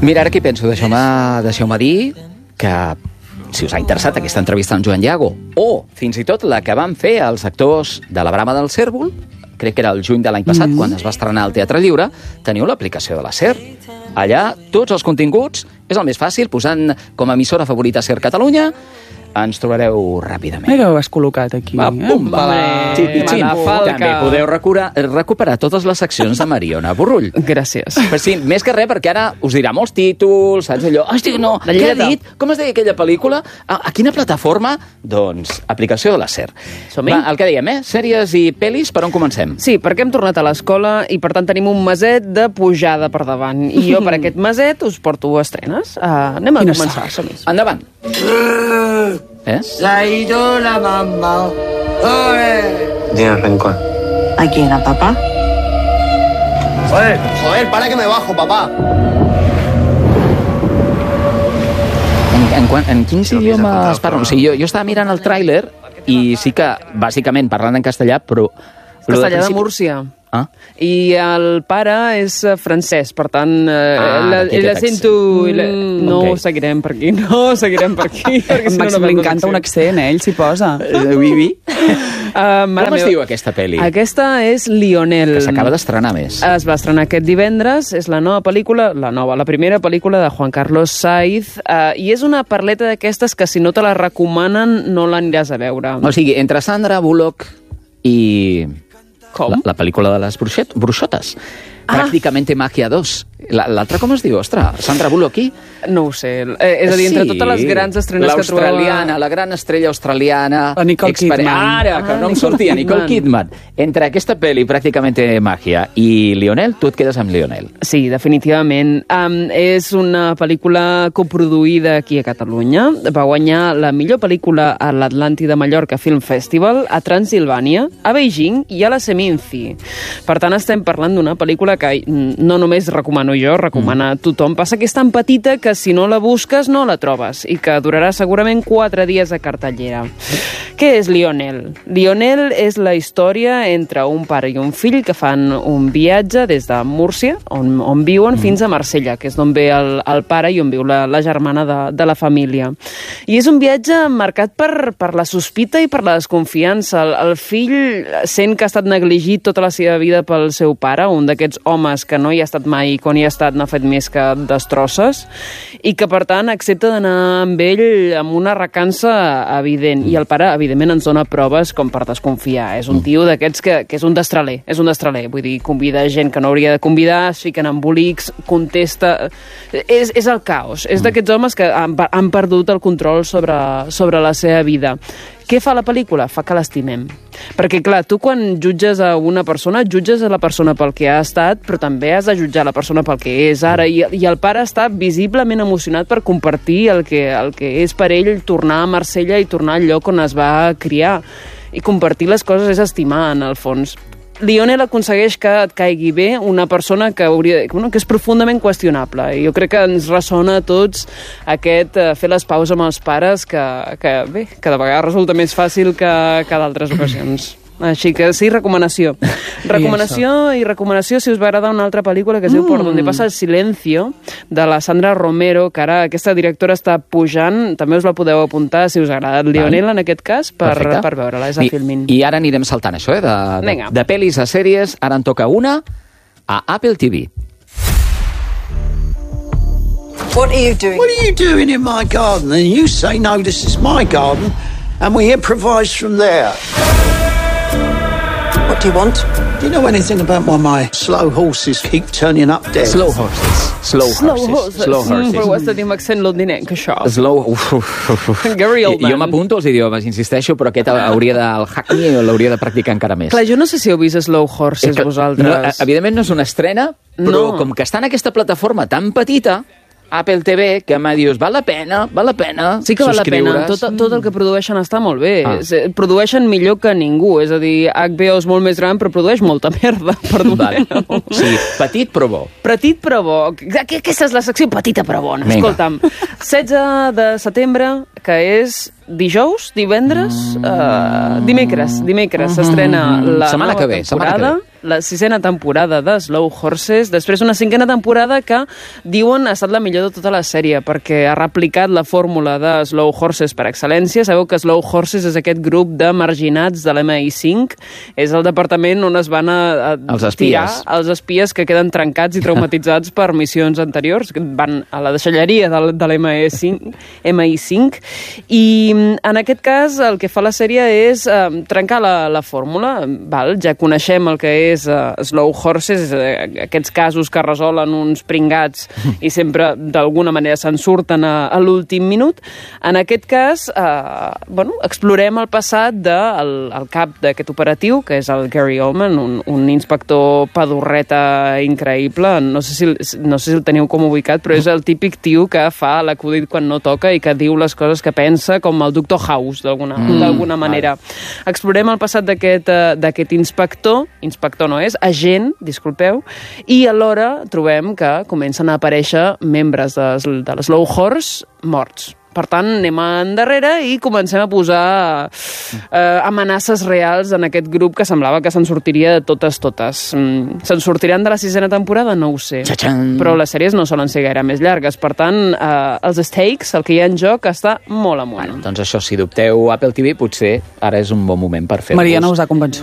Mira, ara què penso? Deixeu-me dir que si us ha interessat aquesta entrevista amb Joan Llago, o fins i tot la que van fer els actors de La Brama del Cérvol, crec que era el juny de l'any passat, quan es va estrenar al Teatre Lliure, teniu l'aplicació de la SER. Allà, tots els continguts, és el més fàcil, posant com a emissora favorita SER Catalunya, ens trobareu ràpidament. Mira, ho has col·locat aquí. Va, pumba, També podeu recuperar totes les seccions de Mariona Borrull. Gràcies. Però sí, més que res, perquè ara us dirà molts títols, saps allò? Hòstia, no, què ha dit? Com es deia aquella pel·lícula? A quina plataforma? Doncs, aplicació de la SER. Va, el que dèiem, sèries i pel·lis, per on comencem? Sí, perquè hem tornat a l'escola i, per tant, tenim un meset de pujada per davant. I jo, per aquest meset, us porto estrenes. Anem a començar. Endavant. Se ha ido la mamá. Tiene rencor. ¿A quién? ¿A papá? Joder, para que me bajo, papá. En quins idiomes parlen? O sigui, jo estava mirant el tràiler i sí que, bàsicament, parlant en castellà, però... Castellà de Múrcia. I el pare és francès, per tant, l'accent... No seguirem per aquí, En Màxim li encanta un accent, ell s'hi posa. Com es diu aquesta pel·li? Aquesta és Lionel. Que s'acaba d'estrenar més. Es va estrenar aquest divendres, és la primera pel·lícula de Juan Carlos Saiz, i és una parleta d'aquestes que si no te la recomanen no l'aniràs a veure. O sigui, entre Sandra Bullock i... La pel·lícula de les bruixotes. Pràcticament Màgia 2. L'altra com es diu? Ostres, Sandra Bullock aquí? No ho sé. És a dir, entre totes les grans estrenes que trobava... L'australiana, la gran estrella australiana... La Nicole Kidman. Ara, que no em sortia, Nicole Kidman. Entre aquesta pel·li, pràcticament Màgia, i Lionel, tu et quedes amb Lionel. Sí, definitivament. És una pel·lícula coproduïda aquí a Catalunya. Va guanyar la millor pel·lícula a l'Atlàntida Mallorca Film Festival, a Transilvània, a Beijing i a la Seminci. Per tant, estem parlant d'una pel·lícula que no només recomano jo, recomana tothom. Passa que és tan petita que si no la busques no la trobes i que durarà segurament 4 dies a cartellera. Què és Lionel? Lionel és la història entre un pare i un fill que fan un viatge des de Múrcia, on viuen, fins a Marsella, que és d'on ve el pare i on viu la germana de la família. I és un viatge marcat per la sospita i per la desconfiança. El fill sent que ha estat negligit tota la seva vida pel seu pare, un d'aquests homes que no hi ha estat mai, quan hi ha estat no ha fet més que destrosses, i que per tant accepta d'anar amb ell amb una recança evident. I el pare, evidentment, ens dona proves com per desconfiar. És un tio d'aquests que és un destraler, vull dir, convida gent que no hauria de convidar, es fiquen en embolics, contesta... És el caos. És d'aquests homes que han perdut el control sobre la seva vida. Què fa la pel·lícula? Fa que l'estimem. Perquè, clar, tu quan jutges a una persona, jutges a la persona pel que ha estat, però també has de jutjar la persona pel que és ara. I el pare està visiblement emocionat per compartir el que és per ell tornar a Marsella i tornar al lloc on es va criar. I compartir les coses és estimar, en el fons. Lionel aconsegueix que et caigui bé una persona que és profundament qüestionable. I jo crec que ens ressona a tots aquest fer les paus amb els pares que de vegades resulta més fàcil que d'altres ocasions. Així que sí, recomanació. Recomanació si us va agradar una altra pel·lícula que es diu Por donde pasa el silencio, de la Sandra Romero, que ara aquesta directora està pujant. També us la podeu apuntar si us agrada Lionel, en aquest cas, per veure-la. És a Filmin. I ara anirem saltant això, de pel·lis a sèries. Ara en toca una a Apple TV. What are you doing? What are you doing in my garden? And you say, no, this is my garden, and we improvise from there. What do you want? Do you know anything about why my slow horses keep turning up dead? Slow horses. Però ho has de dir amb accent londinenc, això. Gary Oldman. Jo m'apunto als idiomes, insisteixo, però aquest hauria el hackney l'hauria de practicar encara més. Clar, jo no sé si heu vist Slow Horses, vosaltres. Evidentment no és una estrena, però com que està en aquesta plataforma tan petita, Apple TV, que me dius, val la pena sí que val la pena, tot el que produeixen està molt bé, produeixen millor que ningú, és a dir, HBO és molt més gran però produeix molta merda, perdoneu. Sí, petit però bo. Aquesta és la secció petita però bona. Escolta'm, 16 de setembre, que és dijous, divendres, dimecres s'estrena la nova temporada. la 6ª temporada de Slow Horses, després una 5ª temporada que diuen ha estat la millor de tota la sèrie, perquè ha replicat la fórmula de Slow Horses per excel·lència. Sabeu que Slow Horses és aquest grup de marginats de l'MI5, és el departament on es van a tirar els espies que queden trencats i traumatitzats per missions anteriors, que van a la deixalleria de l'MI5, i en aquest cas el que fa la sèrie és trencar la fórmula. Ja coneixem el que és Slow Horses, aquests casos que resolen uns pringats i sempre d'alguna manera se'n surten a l'últim minut. En aquest cas, explorem el passat del cap d'aquest operatiu, que és el Gary Oldman, un inspector pedorreta increïble. No sé si el teniu com ubicat, però és el típic tio que fa l'acudit quan no toca i que diu les coses que pensa, com el Dr. House, d'alguna manera. Explorem el passat d'aquest inspector no és, agent, disculpeu, i alhora trobem que comencen a aparèixer membres de l'Slow Horse morts. Per tant, anem endarrere i comencem a posar amenaces reals en aquest grup que semblava que se'n sortiria de totes. Se'n sortiran de la 6ª temporada? No ho sé. Però les sèries no solen ser gaire més llargues. Per tant, els stakes, el que hi ha en joc, està molt amunt. Doncs això, si dubteu Apple TV, potser ara és un bon moment per fer-vos. Mariana us ha convençut.